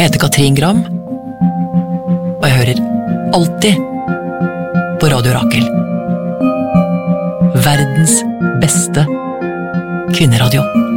Jeg heter Katrin Gram, og jeg hører alltid på Radio Rakel. Verdens beste kvinneradio.